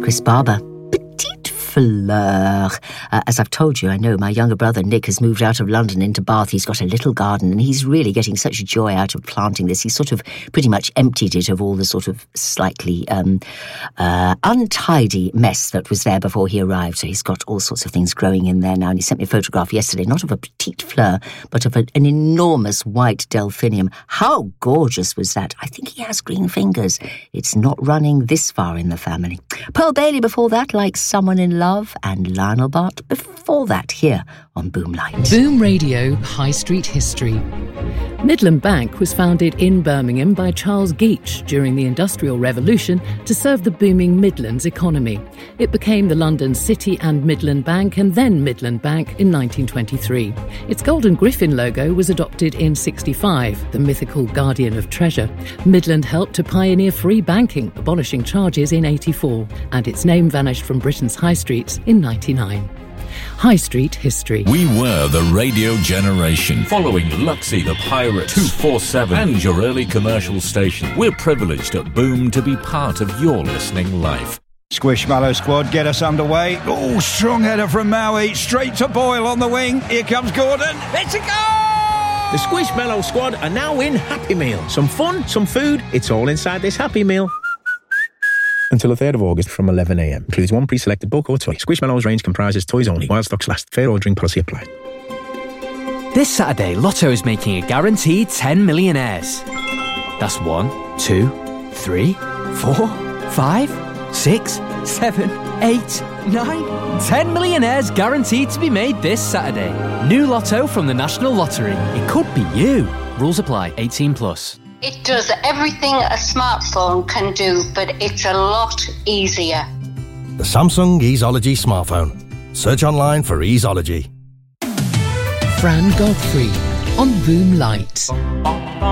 Chris Barber. Petite fleur. As I've told you, I know my younger brother Nick has moved out of London into Bath. He's got a little garden and he's really getting such joy out of planting this. He's sort of pretty much emptied it of all the sort of slightly untidy mess that was there before he arrived. So he's got all sorts of things growing in there now. And he sent me a photograph yesterday, not of a petite fleur, but of an enormous white delphinium. How gorgeous was that? I think he has green fingers. It's not running this far in the family. Pearl Bailey before that, Like Someone in Love, and Lionel Bart before that here on Boomlight. Boom Radio High Street History. Midland Bank was founded in Birmingham by Charles Geach during the Industrial Revolution to serve the booming Midlands economy. It became the London City and Midland Bank and then Midland Bank in 1923. Its golden griffin logo was adopted in 65, the mythical guardian of treasure. Midland helped to pioneer free banking, abolishing charges in 84, and its name vanished from Britain's high streets in 99. High Street History. We were the radio generation, following Luxie the Pirate, 247 and your early commercial station. We're privileged at Boom to be part of your listening life. Squishmallow squad, get us underway. Oh, strong header from Maui, straight to Boyle on the wing. Here comes Gordon. It's a goal! The Squishmallow squad are now in Happy Meal. Some fun, some food, it's all inside this Happy Meal. Until the 3rd of August from 11am. Includes one pre-selected book or toy. Squishmallows range comprises toys only. While stocks last. Fair ordering policy applied. This Saturday, Lotto is making a guaranteed 10 millionaires. That's 1, 2, 3, 4, 5, 6, 7, 8, 9. 10 millionaires guaranteed to be made this Saturday. New Lotto from the National Lottery. It could be you. Rules apply. 18+. It does everything a smartphone can do, but it's a lot easier. The Samsung Easeology smartphone. Search online for Easeology. Fran Godfrey on Boomlight.